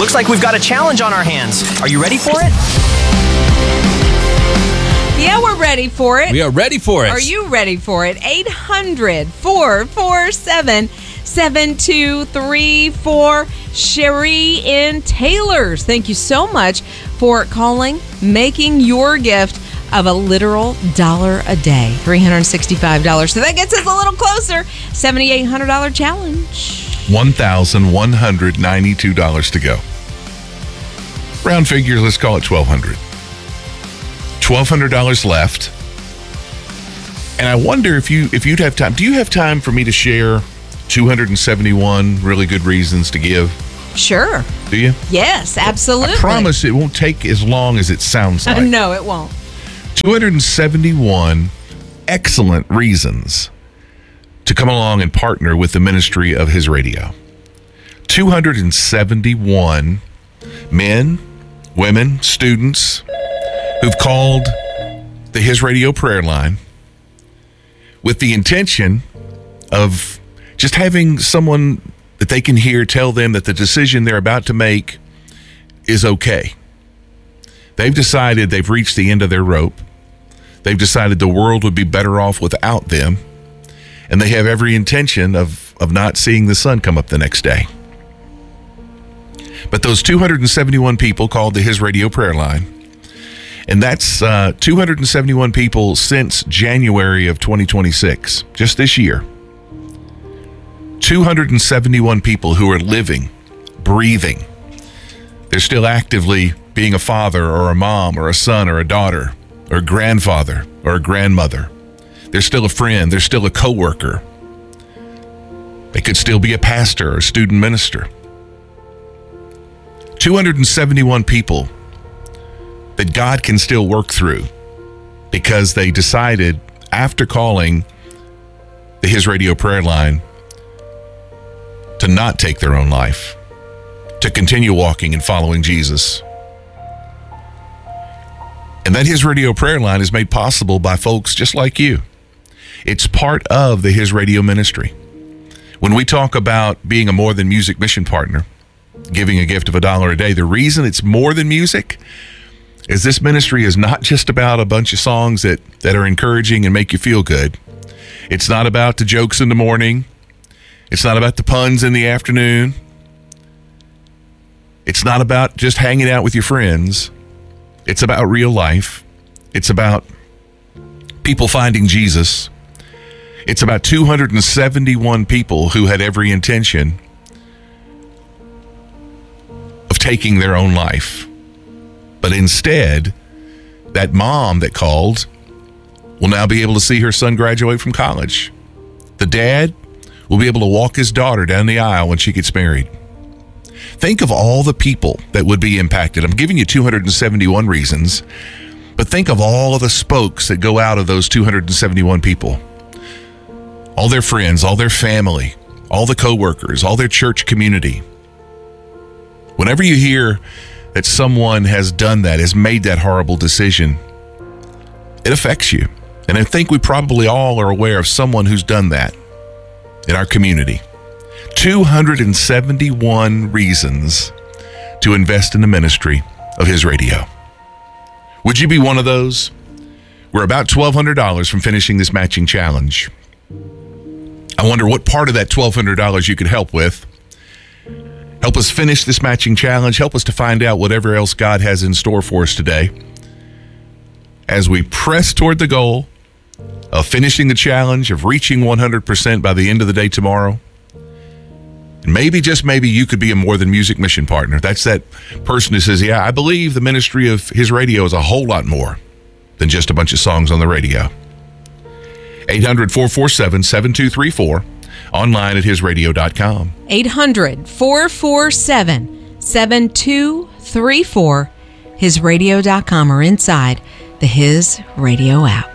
Looks like we've got a challenge on our hands. Are you ready for it? Yeah, we're ready for it. We are ready for it. Are you ready for it? 800-447-7234. Sherry in Taylor's. Thank you so much for calling, making your gift of a literal $1 a day. $365. So that gets us a little closer. $7,800 challenge. $1,192 to go. Round figures, let's call it $1,200. $1,200 left. And I wonder if you'd have time. Do you have time for me to share 271 really good reasons to give? Sure. Do you? Yes, absolutely. I promise it won't take as long as it sounds like. No, it won't. 271 excellent reasons to come along and partner with the ministry of His Radio. 271 men, women, students who've called the His Radio prayer line with the intention of just having someone that they can hear tell them that the decision they're about to make is okay. They've decided they've reached the end of their rope. They've decided the world would be better off without them. And they have every intention of not seeing the sun come up the next day. But those 271 people called the His Radio prayer line. And that's 271 people since January of 2026, just this year. 271 people who are living, breathing. They're still actively being a father or a mom or a son or a daughter or a grandfather or a grandmother. They're still a friend. They're still a coworker. They could still be a pastor or a student minister. 271 people that God can still work through because they decided after calling the His Radio prayer line to not take their own life, to continue walking and following Jesus. And that His Radio prayer line is made possible by folks just like you. It's part of the His Radio ministry. When we talk about being a More Than Music mission partner, giving a gift of $1 a day, the reason it's more than music is this ministry is not just about a bunch of songs that are encouraging and make you feel good. It's not about the jokes in the morning. It's not about the puns in the afternoon. It's not about just hanging out with your friends. It's about real life. It's about people finding Jesus. It's about 271 people who had every intention of taking their own life. But instead, that mom that called will now be able to see her son graduate from college. The dad will be able to walk his daughter down the aisle when she gets married. Think of all the people that would be impacted. I'm giving you 271 reasons, but think of all of the spokes that go out of those 271 people. All their friends, all their family, all the coworkers, all their church community. Whenever you hear that someone has done that, has made that horrible decision, it affects you. And I think we probably all are aware of someone who's done that in our community. 271 reasons to invest in the ministry of His Radio. Would you be one of those? We're about $1,200 from finishing this matching challenge. I wonder what part of that $1,200 you could help with. Help us finish this matching challenge. Help us to find out whatever else God has in store for us today as we press toward the goal of finishing the challenge, of reaching 100% by the end of the day tomorrow. And maybe, just maybe, you could be a More Than Music mission partner. That's that person who says, yeah, I believe the ministry of His Radio is a whole lot more than just a bunch of songs on the radio. 800-447-7234. Online at hisradio.com. 800-447-7234. Hisradio.com or inside the His Radio app.